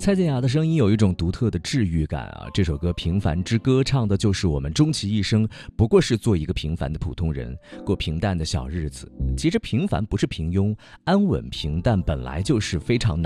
蔡健雅的声音有一种独特的治愈感啊！这首歌《平凡之歌》唱的就是我们终其一生不过是做一个平凡的普通人，过平淡的小日子。其实平凡不是平庸，安稳平淡本来就是非常难